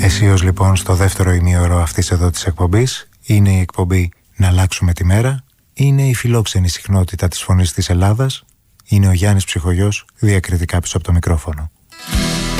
Αισίως λοιπόν στο δεύτερο ημίωρο αυτής εδώ της εκπομπής είναι η εκπομπή «Να αλλάξουμε τη μέρα», είναι η φιλόξενη συχνότητα της Φωνής της Ελλάδας, είναι ο Γιάννης Ψυχογιός διακριτικά πίσω από το μικρόφωνο.